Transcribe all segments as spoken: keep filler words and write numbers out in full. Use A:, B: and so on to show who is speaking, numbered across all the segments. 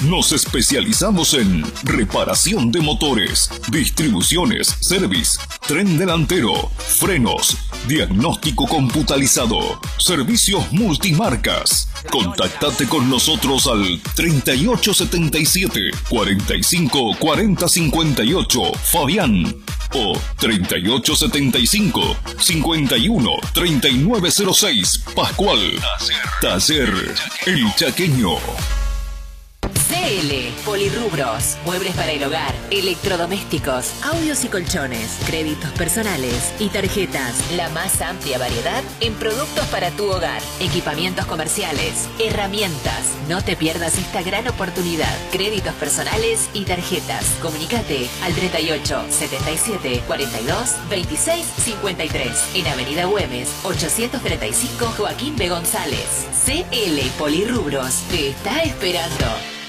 A: Nos especializamos en reparación de motores, distribuciones, service, tren delantero, frenos, diagnóstico computarizado, servicios multimarcas. Contactate con nosotros al treinta y ocho setenta y siete, cuarenta y cinco, cuarenta cincuenta y ocho, Fabián, o treinta y ocho setenta y cinco, cincuenta y uno, treinta y nueve cero seis, Pascual. Taller El Chaqueño.
B: C L, polirrubros, muebles para el hogar, electrodomésticos, audios y colchones, créditos personales y tarjetas. La más amplia variedad en productos para tu hogar, equipamientos comerciales, herramientas. No te pierdas esta gran oportunidad. Créditos personales y tarjetas. Comunicate al treinta y ocho setenta y siete, cuarenta y dos, veintiséis cincuenta y tres en Avenida Güemes, ochocientos treinta y cinco, Joaquín B. González. C L Polirrubros te está esperando.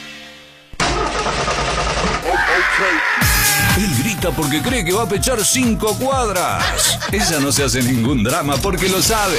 C: Él grita porque cree que va a pechar cinco cuadras. Ella no se hace ningún drama porque lo sabe.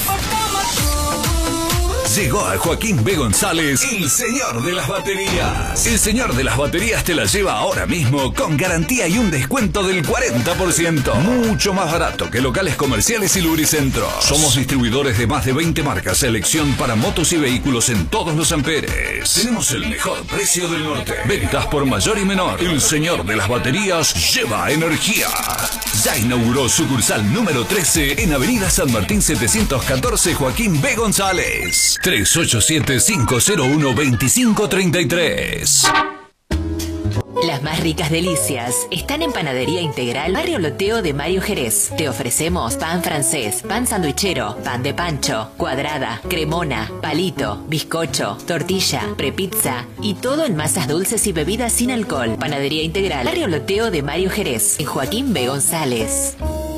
C: Llegó a Joaquín B. González, el señor de las baterías. El señor de las baterías te las lleva ahora mismo con garantía y un descuento del cuarenta por ciento. Mucho más barato que locales comerciales y lubricentros. Somos distribuidores de más de veinte marcas, selección para motos y vehículos en todos los amperes. Tenemos el mejor precio del norte. Ventas por mayor y menor. El señor de las baterías lleva energía. Ya inauguró sucursal número trece en Avenida San Martín setecientos catorce, Joaquín B. González. tres ocho siete, cinco cero uno, dos cinco tres tres.
B: Las más ricas delicias están en Panadería Integral Barrio Loteo de Mario Jerez. Te ofrecemos pan francés, pan sandwichero, pan de pancho, cuadrada, cremona, palito, bizcocho, tortilla, prepizza y todo en masas dulces y bebidas sin alcohol. Panadería Integral Barrio Loteo de Mario Jerez en Joaquín B. González.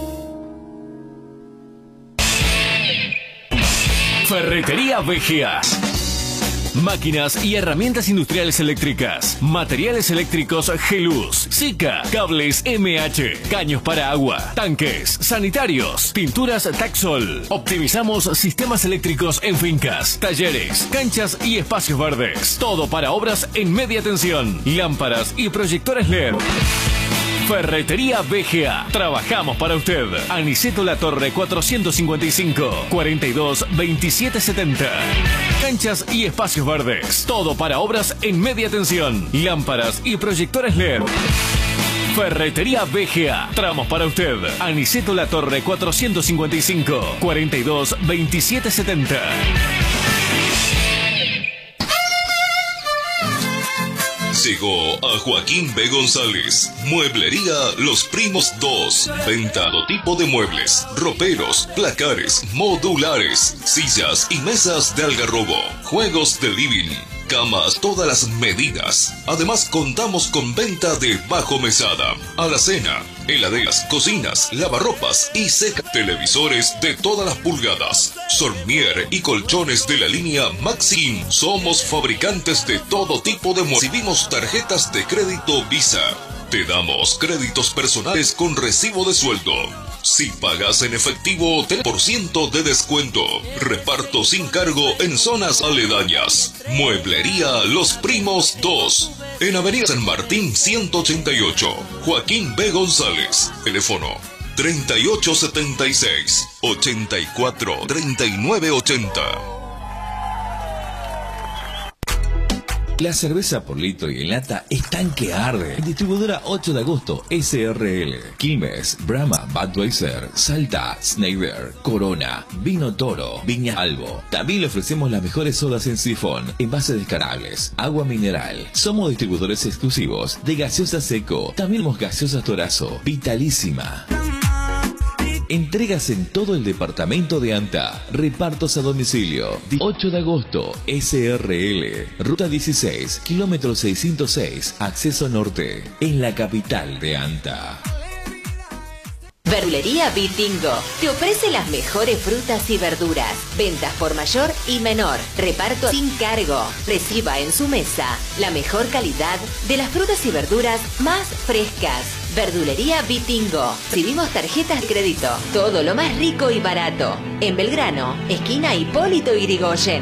D: Ferretería V G A. Máquinas y herramientas industriales eléctricas, materiales eléctricos G-Luz, Sika, cables M H, caños para agua, tanques, sanitarios, pinturas Taxol. Optimizamos sistemas eléctricos en fincas, talleres, canchas y espacios verdes. Todo para obras en media tensión, lámparas y proyectores L E D. Ferretería V G A. Trabajamos para usted. Aniceto La Torre cuatrocientos cincuenta y cinco, cuarenta y dos, veintisiete setenta. Canchas y espacios verdes. Todo para obras en media tensión, lámparas y proyectores L E D. Ferretería V G A. Tramos para usted. Aniceto La Torre cuatrocientos cincuenta y cinco, cuarenta y dos, veintisiete setenta.
A: Llegó a Joaquín B. González, Mueblería Los Primos dos. Venta de todo tipo de muebles, roperos, placares, modulares, sillas y mesas de algarrobo, juegos de living, camas todas las medidas. Además contamos con venta de bajo mesada, alacena, heladeras, cocinas, lavarropas y seca, televisores de todas las pulgadas, Sormier y colchones de la línea Maxim. Somos fabricantes de todo tipo de muebles. Recibimos tarjetas de crédito Visa. Te damos créditos personales con recibo de sueldo. Si pagas en efectivo, ten por ciento de descuento. Reparto sin cargo en zonas aledañas. Mueblería Los Primos dos. En Avenida San Martín ciento ochenta y ocho. Joaquín B. González. Teléfono treinta y ocho setenta y seis, ochenta y cuatro, treinta y nueve ochenta.
E: La cerveza por litro y en lata están que arde. Distribuidora ocho de agosto, S R L. Quilmes, Brahma, Budweiser, Salta, Schneider, Corona, Vino Toro, Viña Albo. También le ofrecemos las mejores sodas en sifón, envases descargables, agua mineral. Somos distribuidores exclusivos de gaseosa seco. También tenemos gaseosa Torazo, Vitalísima. Entregas en todo el departamento de Anta. Repartos a domicilio. ocho de agosto, S R L. Ruta dieciséis, kilómetro seiscientos seis, acceso norte. En la capital de Anta.
B: Verdulería Vitingo te ofrece las mejores frutas y verduras. Ventas por mayor y menor. Reparto sin cargo. Reciba en su mesa la mejor calidad de las frutas y verduras más frescas. Verdulería Vitingo. Recibimos tarjetas de crédito. Todo lo más rico y barato. En Belgrano, esquina Hipólito Yrigoyen.